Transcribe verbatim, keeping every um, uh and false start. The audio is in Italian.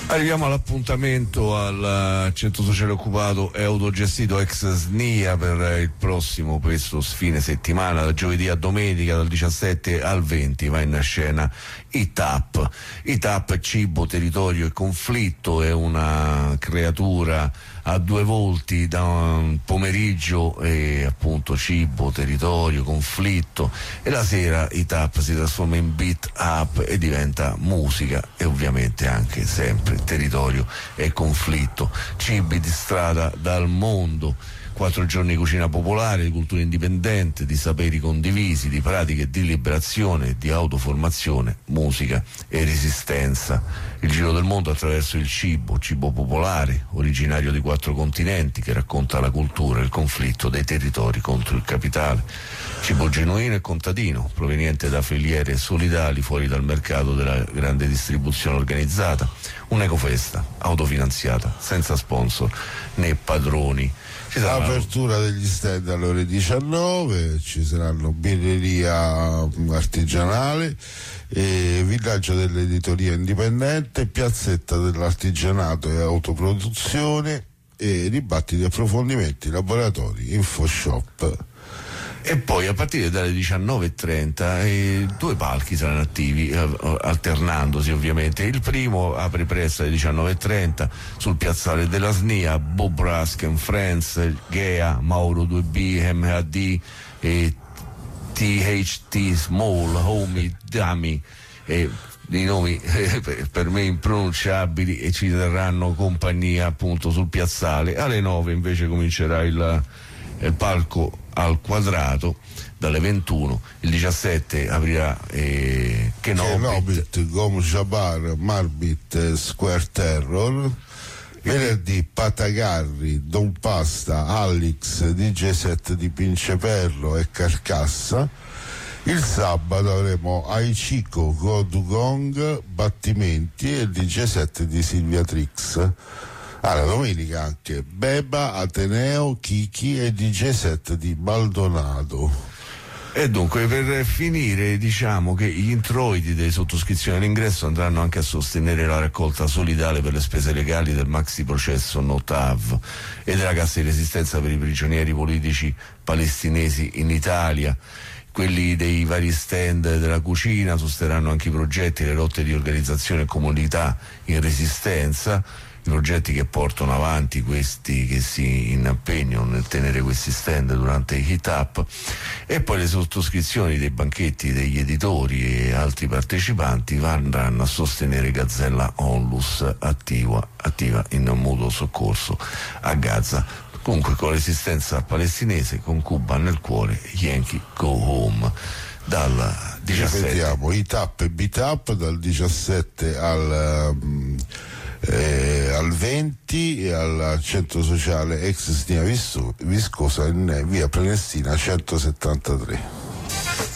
Arriviamo all'appuntamento al centro sociale occupato e autogestito ex S N I A per il prossimo, questo fine settimana, da giovedì a domenica, dal diciassette al venti, va in scena I T A P. I T A P, cibo, territorio e conflitto, è una creatura a due volti, da un pomeriggio e appunto cibo, territorio, conflitto, e la sera I T A P si trasforma in beat up e diventa musica e ovviamente anche sempre territorio e conflitto. Cibi di strada dal mondo, quattro giorni di cucina popolare, di cultura indipendente, di saperi condivisi, di pratiche di liberazione, di autoformazione, musica e resistenza. Il giro del mondo attraverso il cibo, cibo popolare, originario di quattro continenti, che racconta la cultura e il conflitto dei territori contro il capitale. Cibo genuino e contadino, proveniente da filiere solidali fuori dal mercato della grande distribuzione organizzata. Un'ecofesta autofinanziata, senza sponsor né padroni. Apertura degli stand alle ore diciannove, ci saranno birreria artigianale, eh, villaggio dell'editoria indipendente, piazzetta dell'artigianato e autoproduzione, e ribattiti, approfondimenti, laboratori, info shop. E poi a partire dalle diciannove e trenta eh, due palchi saranno attivi, eh, alternandosi ovviamente. Il primo apre presto alle diciannove e trenta sul piazzale della S N I A, Bob Rusk and Friends, Gea, Mauro due B, M H D e T H T Small, Homie, Dami, e dei nomi eh, per me impronunciabili, e ci terranno compagnia appunto sul piazzale. Alle nove invece comincerà il, il palco al quadrato dalle ventuno. Il diciassette aprirà eh, Kenobit, Gom Jabbar, Marbit, Square Terror. Venerdì Patagarri, Don Pasta, Alex, D J set di Pinceperlo e Carcassa. Il sabato avremo Aichico, Godugong, Battimenti e il D J set di Silvia Trix. Ah, la domenica anche Beba, Ateneo, Kiki e D J set di Baldonado. E dunque, per finire, diciamo che gli introiti delle sottoscrizioni all'ingresso andranno anche a sostenere la raccolta solidale per le spese legali del maxi processo Notav e della Cassa di Resistenza per i prigionieri politici palestinesi in Italia. Quelli dei vari stand della cucina sosterranno anche i progetti e le lotte di organizzazione e comunità in resistenza, i progetti che portano avanti questi che si impegnano nel tenere questi stand durante i hit up, e poi le sottoscrizioni dei banchetti degli editori e altri partecipanti andranno a sostenere Gazzella Onlus, attiva, attiva in mutuo soccorso a Gaza. Comunque, con resistenza palestinese, con Cuba nel cuore, Yankee Go Home. Dal diciassette Ripetiamo, I T A P e B T A P dal diciassette al um, eh, al venti e al centro sociale ex S N I A Viscosa in via Prenestina centosettantatré.